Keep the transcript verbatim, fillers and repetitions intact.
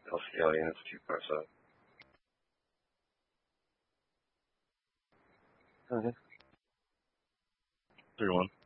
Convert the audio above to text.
L C L units two five seven. Okay. three one.